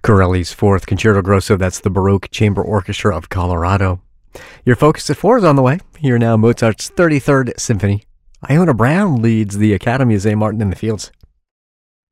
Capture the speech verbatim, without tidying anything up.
Corelli's Fourth Concerto Grosso, that's the Baroque Chamber Orchestra of Colorado. Your Focus at Four is on the way. Here now, Mozart's thirty-third Symphony. Iona Brown leads the Academy of Saint Martin in the Fields.